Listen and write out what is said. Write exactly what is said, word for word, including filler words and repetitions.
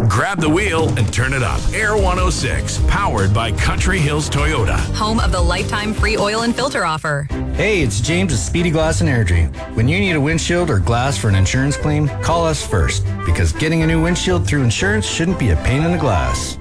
Grab the wheel and turn it up. Air one oh six, powered by Country Hills Toyota. Home of the lifetime free oil and filter offer. Hey, it's James of Speedy Glass and Energy. When you need a windshield or glass for an insurance claim, call us first, because getting a new windshield through insurance shouldn't be a pain in the glass.